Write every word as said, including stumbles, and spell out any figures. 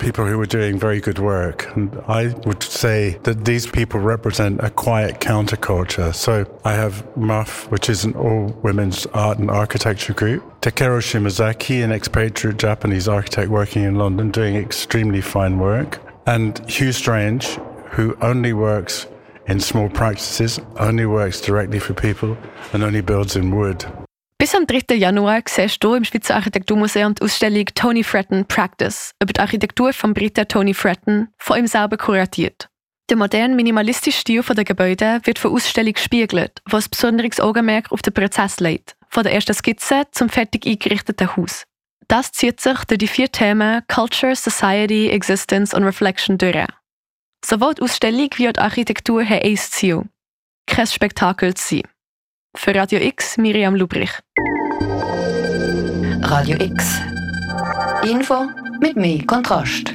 people who were doing very good work. And I would say that these people represent a quiet counterculture. So I have M U F, which is an all-women's art and architecture group. Takeru Shimazaki, an expatriate Japanese architect working in London, doing extremely fine work. And Hugh Strange, who only works in small practices, only works directly for people and only builds in wood. Bis am dritten Januar siehst du im Schweizer Architekturmuseum die Ausstellung Tony Fretton Practice über die Architektur von Briten Tony Fretton, von ihm selber kuratiert. Der moderne, minimalistische Stil der Gebäude wird von Ausstellung gespiegelt, was besonderes Augenmerk auf den Prozess legt, von der ersten Skizze zum fertig eingerichteten Haus. Das zieht sich durch die vier Themen Culture, Society, Existence und Reflection durch. Sowohl die Ausstellung wie auch die Architektur haben ein Ziel: kein Spektakel zu sein. Für Radio X, Miriam Lubrich. Radio X. Info mit mehr Kontrast.